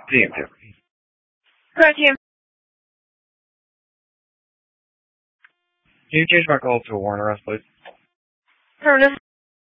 TM2. Go team. Can you change my call to a warrant arrest, please? Affirmative.